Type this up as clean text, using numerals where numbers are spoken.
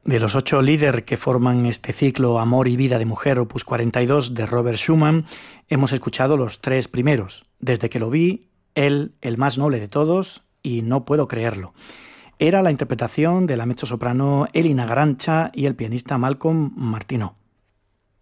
De los 8 líder que forman este ciclo Amor y vida de mujer, opus 42 de Robert Schumann, hemos escuchado los 3 primeros. Desde que lo vi, él, el más noble de todos, y no puedo creerlo. Era la interpretación de la mezzosoprano Elina Garancha y el pianista Malcolm Martineau.